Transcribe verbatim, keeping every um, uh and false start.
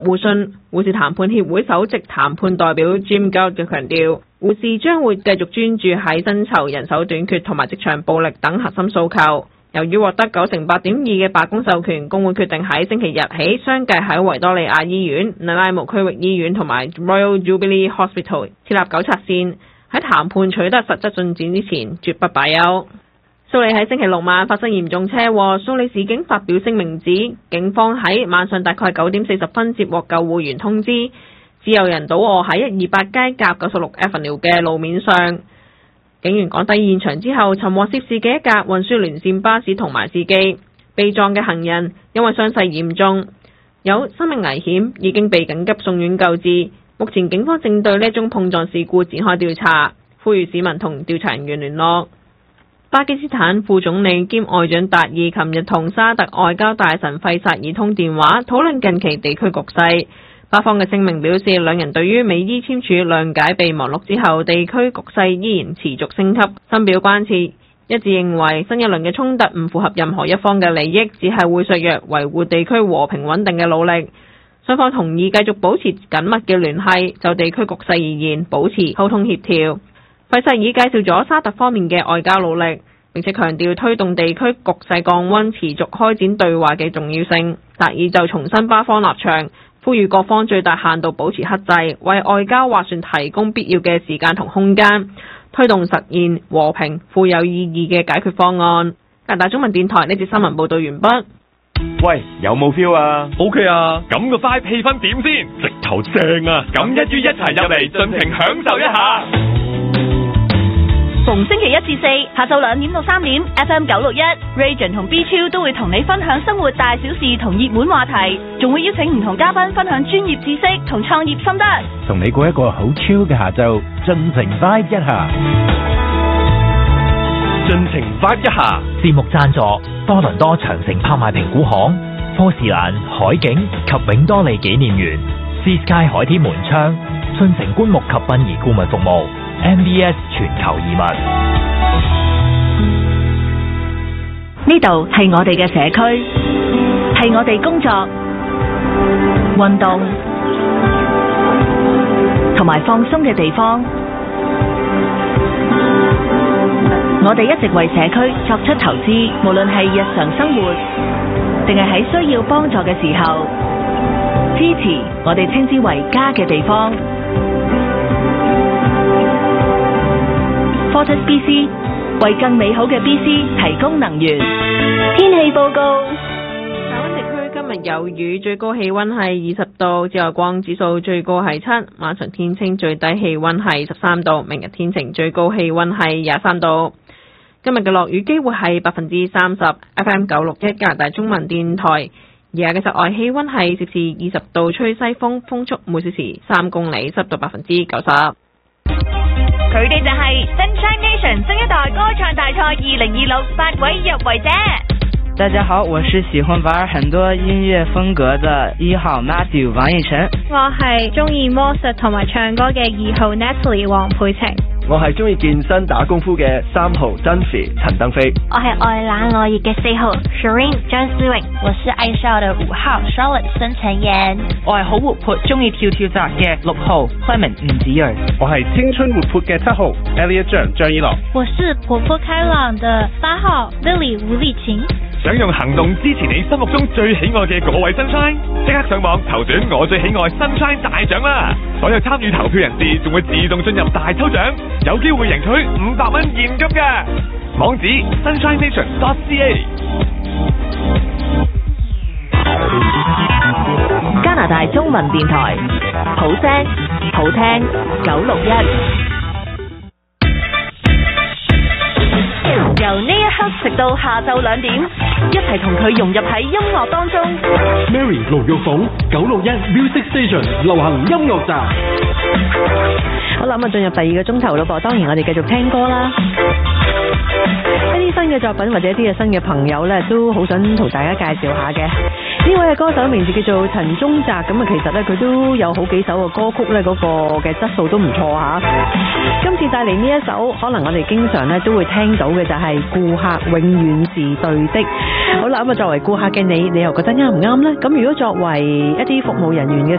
互信護士談判協會首席談判代表 Jim Galt 就強調，護士將會繼續專注喺薪酬、人手短缺同埋職場暴力等核心訴求。由於獲得九成八點二嘅罷工授權，工會決定喺星期日起相繼喺維多利亞醫院、納拉姆區域醫院同埋 Royal Jubilee Hospital 設立糾察線。喺談判取得實質進展之前，絕不罷休。蘇里喺星期六晚發生嚴重車禍，蘇里市警發表聲明指，警方喺晚上大概九點四十分接獲救護員通知，指有人倒卧喺一二八街甲九十六 Avenue 嘅路面上。警員趕抵現場之後，尋獲涉事嘅一架運輸連線巴士同埋司機。被撞嘅行人因為傷勢嚴重，有生命危險，已經被緊急送院救治。目前警方正對呢宗碰撞事故展開調查，呼籲市民同調查人員聯絡。巴基斯坦副總理兼外長達爾琴日同沙特外交大臣費薩爾通電話，討論近期地區局勢。巴方嘅聲明表示，兩人對於美伊簽署諒解備忘錄之後，地區局勢依然持續升級，深表關切，一致認為新一輪嘅衝突唔符合任何一方嘅利益，只係會削弱維護地區和平穩定嘅努力。雙方同意繼續保持緊密嘅聯繫，就地區局勢而言保持溝通協調。費薩爾介紹咗沙特方面嘅外交努力，並且強調推動地區局勢降溫、持續開展對話嘅重要性。達爾就重申巴方立場，呼籲各方最大限度保持克制，為外交斡旋提供必要嘅時間同空間，推動實現和平、富有意義嘅解決方案。加拿大中文電台呢節新聞報道完畢。 喂，有冇 feel 啊 ？OK 啊，咁個 vibe 氣氛點先？直頭正啊！咁一於一齊入嚟盡情享受一下。 逢星期一至四下晝兩點到三點 ，F M 九六一 Region 同 B 超都會同你分享生活大小事同熱門話題，仲會邀請唔同嘉賓分享專業知識同創業心得， 同你過一個好 chill 嘅下晝，盡情 vibe 一下。 盡情 vibe 一下。 節目贊助多倫多長城拍賣評估行、科士蘭海景及永多利紀念園、Sea Sky 海天門窗、信誠棺木及殯儀顧問服務、M B S 全球移民。 呢度係我哋嘅社區，係我哋工作、運動同埋放鬆嘅地方。我哋一直為社區作出投資，無論係日常生活，定係喺需要幫助嘅時候，支持我哋稱之為家嘅地方。Fortis B C 為更美好嘅 B C 提供能源。天氣報告： 大溫地區今日有雨，最高氣溫係二十度，紫外光指數最高係七，晚上天晴，最低氣溫係十三度。明日天晴，最高氣溫係廿三度。今日嘅落雨機會係百分之三十。F M 九六一加拿大中文電台，而家嘅室外氣溫係攝氏二十度，吹西風，風速每小時三公里，濕度百分之九十。 佢哋就係 Sunshine Nation 新一代歌唱大賽二零二六八位入圍者。 大家好，我是喜歡玩很多音樂風格的一號 Matthew 王奕晨。 我係中意魔術同埋唱歌嘅二號 Natalie 黃佩晴。 我係中意健身打功夫嘅三號 Dunphy 陳登飛。 我係愛冷愛熱嘅四號 Shireen 張思穎。 我是愛笑的五號 Charlotte 孫晨妍。 我係好活潑中意跳跳紮嘅六號 Clement 吳子睿。 我係青春活潑嘅七號 Elliot 張張依樂。 我是活潑開朗的八號 Lily 吳麗琴。 想用行動支持你心目中最喜愛嘅嗰位 Sunshine， 即刻上網投選我最喜愛 Sunshine 大獎啦！所有參與投票人士仲會自動進入大抽獎，有機會贏取五百蚊現金嘅。網址 sunshine nation dot c a。 加拿大中文電台，好聲好聽九六一。由呢一刻直到下晝兩點，一齊同佢融入喺音樂當中。 Mary 盧玉鳳九六一 Music Station 流行音樂站。 好啦，咁啊進入第二個鐘頭咯噃，當然我哋繼續聽歌啦。一啲新嘅作品或者一啲嘅新嘅朋友咧，都好想同大家介紹下嘅。 呢位嘅歌手名字叫做陳宗澤，咁啊其實咧佢都有好幾首嘅歌曲咧，嗰個嘅質素都唔錯吓。今次帶嚟呢一首，可能我哋經常咧都會聽到嘅就係顧客永遠是對的。好啦，咁啊作為顧客嘅你，你又覺得啱唔啱呢？咁如果作為一啲服務人員嘅